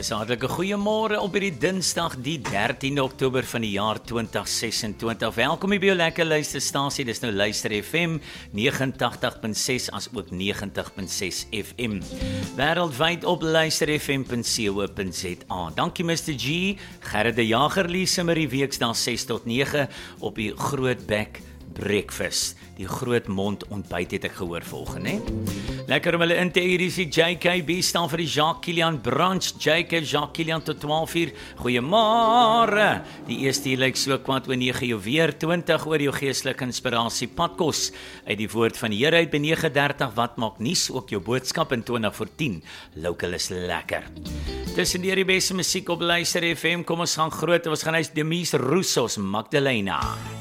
Baie hartlike goeiemôre op hierdie Dinsdag die 13 Oktober van die jaar 2026. Welkom by jou lekker luisterstasie. Dis nou Luister FM 89.6 as ook 90.6 FM. Wêreldwyd op luisterfm.co.za. Dankie Mr. G, Gerrit de Jager, Lise Marie Weksdaal 6 tot 9 op die Groot Bek Breakfast. Die groot mond ontbyt het ek gehoor volgende, hè? Lekker om hulle in te hier is die JKB staan vir die Jacques Kilian Brunch. JK Jacques Kilian tot 12 uur. Goeiemôre. Die eerste lyk so kwart oor 9 jou weer 20 oor jou geestelike inspirasie padkos uit die woord van die Here uit by 9:30 wat maak nuus ook jou boodskap in 20 voor 10. Local is lekker. Tussen die beste musiek op Luister FM. Kom ons gaan groot. Ons gaan huis Demise Roussos Magdalena.